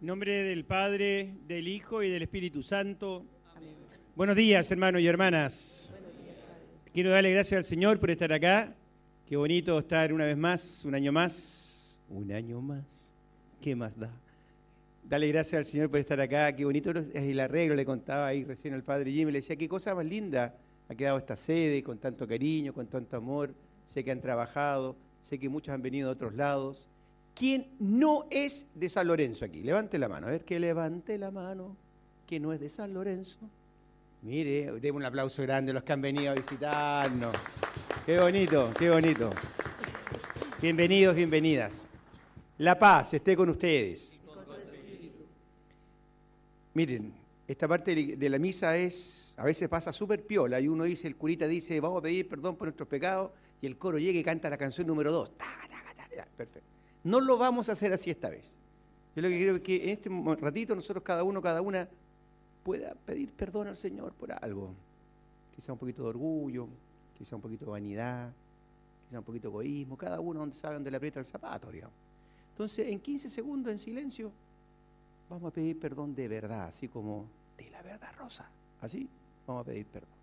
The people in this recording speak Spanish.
En nombre del Padre, del Hijo y del Espíritu Santo. Amén. Buenos días, hermanos y hermanas. Buenos días, Padre. Quiero darle gracias al Señor por estar acá. Qué bonito estar una vez más, un año más. Un año más. ¿Qué más da? Dale gracias al Señor por estar acá. Qué bonito es el arreglo, le contaba ahí recién al Padre Jimmy. Le decía, qué cosa más linda ha quedado esta sede, con tanto cariño, con tanto amor. Sé que han trabajado, sé que muchos han venido de otros lados. ¿Quién no es de San Lorenzo aquí? Levante la mano, a ver, que levante la mano, que no es de San Lorenzo. Mire, demos un aplauso grande a los que han venido a visitarnos. Qué bonito, qué bonito. Bienvenidos, bienvenidas. La paz esté con ustedes. Miren, esta parte de la misa a veces pasa súper piola, y uno dice, el curita dice, vamos a pedir perdón por nuestros pecados, y el coro llega y canta la canción número 2. Ya, perfecto. No lo vamos a hacer así esta vez. Yo lo que quiero es que en este ratito nosotros cada una pueda pedir perdón al Señor por algo. Quizá un poquito de orgullo, quizá un poquito de vanidad, quizá un poquito de egoísmo, cada uno donde sabe dónde le aprieta el zapato, digamos. Entonces, en 15 segundos, en silencio, vamos a pedir perdón de verdad, así como de la verdad rosa. Así, vamos a pedir perdón.